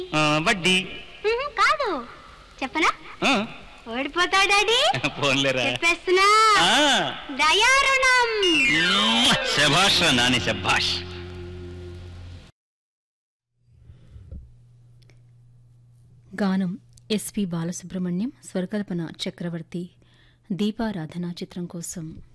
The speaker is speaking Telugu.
వడ్డీ కాదు చెప్పనా ఓడిపోతా డాడీ ఫోన్లేరా చెప్పేస్తున్నా దయారుణం శభాష్ నాని శభాష్. గానం ఎస్పి బాలసుబ్రహ్మణ్యం, స్వరకల్పన చక్రవర్తి, దీపారాధన చిత్రం కోసం.